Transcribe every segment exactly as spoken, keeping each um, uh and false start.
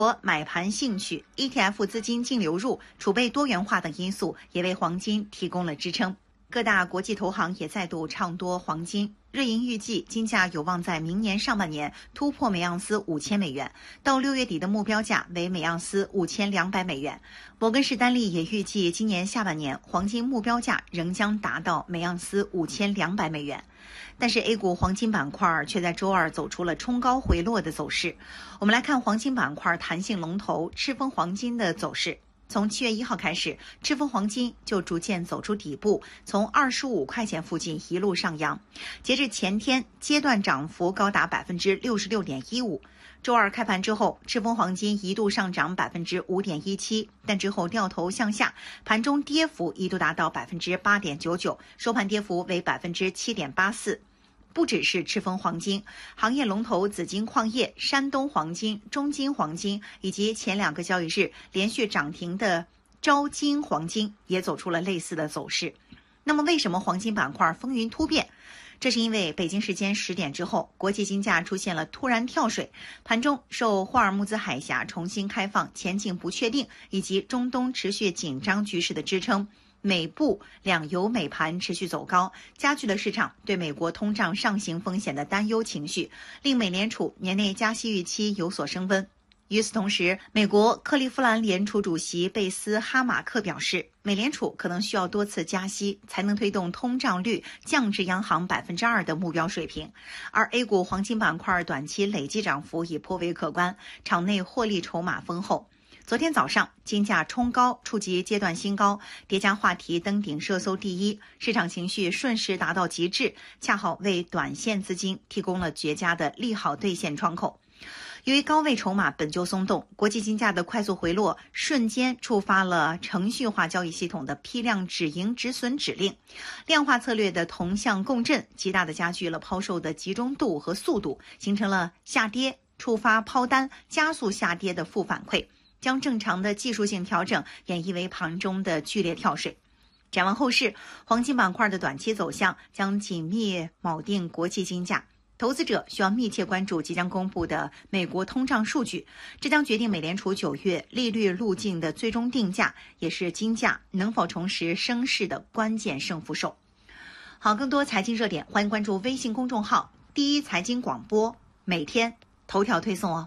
买盘兴趣、E T F 资金净流入、储备多元化等因素也为黄金提供了支撑。各大国际投行也再度唱多黄金，瑞银预计金价有望在明年上半年突破每盎司五千美元，到六月底的目标价为每盎司五千两百美元。摩根士丹利也预计今年下半年黄金目标价仍将达到每盎司五千两百美元。但是 A 股黄金板块却在周二走出了冲高回落的走势。我们来看黄金板块弹性龙头赤峰黄金的走势。从七月一号开始，赤峰黄金就逐渐走出底部，从二十五块钱附近一路上扬。截至前天，阶段涨幅高达百分之六十六点一五。周二开盘之后，赤峰黄金一度上涨百分之五点一七，但之后掉头向下，盘中跌幅一度达到百分之八点九九，收盘跌幅为百分之七点八四。不只是赤峰黄金，行业龙头紫金矿业、山东黄金、中金黄金以及前两个交易日连续涨停的招金黄金也走出了类似的走势。那么为什么黄金板块风云突变？这是因为北京时间十点之后，国际金价出现了突然跳水，盘中受霍尔木兹海峡重新开放前景不确定以及中东持续紧张局势的支撑，美布两油美盘持续走高，加剧了市场对美国通胀上行风险的担忧情绪，令美联储年内加息预期有所升温。与此同时，美国克利夫兰联储主席贝斯哈马克表示，美联储可能需要多次加息才能推动通胀率降至央行百分之二的目标水平。而 A 股黄金板块短期累计涨幅已颇为可观，场内获利筹码丰厚。昨天早上，金价冲高触及阶段新高，叠加话题登顶热搜第一，市场情绪瞬时达到极致，恰好为短线资金提供了绝佳的利好兑现窗口。由于高位筹码本就松动，国际金价的快速回落瞬间触发了程序化交易系统的批量止盈止损指令，量化策略的同向共振极大地加剧了抛售的集中度和速度，形成了下跌触发抛单加速下跌的负反馈，将正常的技术性调整演绎为盘中的剧烈跳水。展望后市，黄金板块的短期走向将紧密锚定国际金价。投资者需要密切关注即将公布的美国通胀数据，这将决定美联储九月利率路径的最终定价，也是金价能否重拾升势的关键胜负手。好，更多财经热点，欢迎关注微信公众号第一财经广播，每天头条推送哦。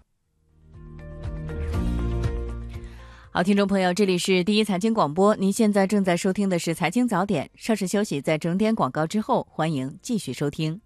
好，听众朋友，这里是第一财经广播，您现在正在收听的是财经早点，稍事休息，在整点广告之后，欢迎继续收听。